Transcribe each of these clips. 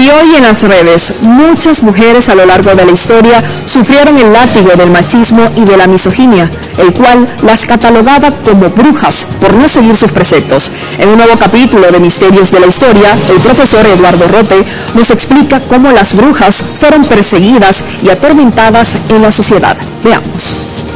Y hoy en las redes, muchas mujeres a lo largo de la historia sufrieron el látigo del machismo y de la misoginia, el cual las catalogaba como brujas por no seguir sus preceptos. En un nuevo capítulo de Misterios de la Historia, el profesor Eduardo Rote nos explica cómo las brujas fueron perseguidas y atormentadas en la sociedad. Veamos.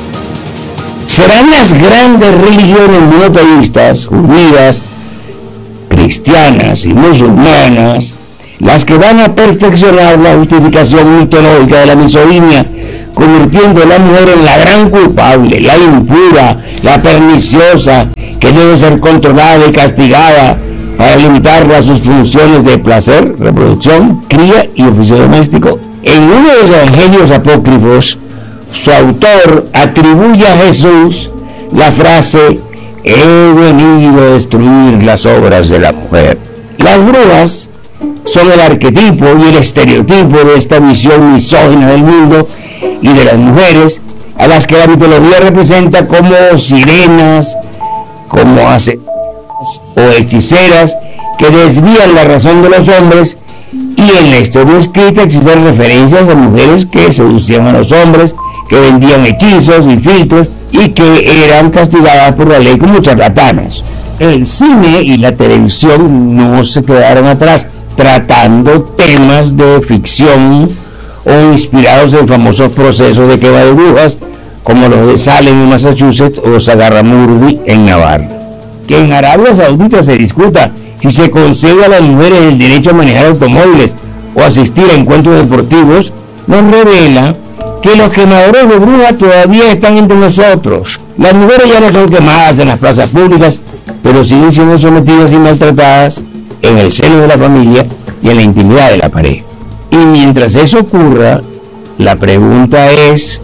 Serán las grandes religiones monoteístas, judías, cristianas y musulmanas, las que van a perfeccionar la justificación mitológica de la misoginia, convirtiendo a la mujer en la gran culpable, la impura, la perniciosa, que debe ser controlada y castigada para limitarla a sus funciones de placer, reproducción, cría y oficio doméstico. En uno de los evangelios apócrifos, su autor atribuye a Jesús la frase: he venido a destruir las obras de la mujer. Las brujas son el arquetipo y el estereotipo de esta visión misógina del mundo y de las mujeres, a las que la mitología representa como sirenas, como asesinas o hechiceras que desvían la razón de los hombres. Y en la historia escrita existen referencias a mujeres que seducían a los hombres, que vendían hechizos y filtros y que eran castigadas por la ley como charlatanas. El cine y la televisión no se quedaron atrás, tratando temas de ficción o inspirados en famosos procesos de quema de brujas, como los de Salem en Massachusetts o Sagarramurdi en Navarra. Que en Arabia Saudita se discuta si se concede a las mujeres el derecho a manejar automóviles o asistir a encuentros deportivos, nos revela que los quemadores de brujas todavía están entre nosotros. Las mujeres ya no son quemadas en las plazas públicas, pero siguen siendo sometidas y maltratadas en el seno de la familia y en la intimidad de la pareja. Y mientras eso ocurra, la pregunta es: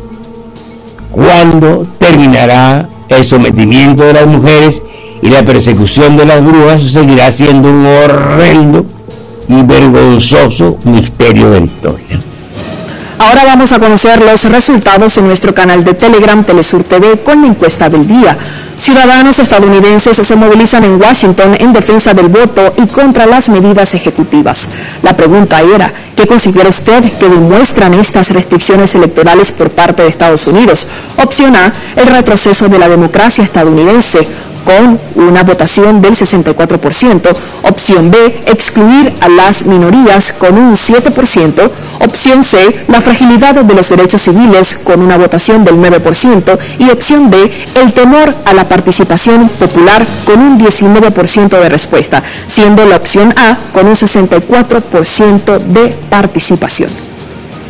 ¿cuándo terminará el sometimiento de las mujeres y la persecución de las brujas? Seguirá siendo un horrendo y vergonzoso misterio de la historia. Ahora vamos a conocer los resultados en nuestro canal de Telegram Telesur TV con la encuesta del día. Ciudadanos estadounidenses se movilizan en Washington en defensa del voto y contra las medidas ejecutivas. La pregunta era: ¿qué considera usted que demuestran estas restricciones electorales por parte de Estados Unidos? Opción A: el retroceso de la democracia estadounidense, con una votación del 64%. Opción B: excluir a las minorías, con un 7%. Opción C: la fragilidad de los derechos civiles, con una votación del 9%. Y opción D: el temor a la participación popular, con un 19% de respuesta, siendo la opción A con un 64% de participación.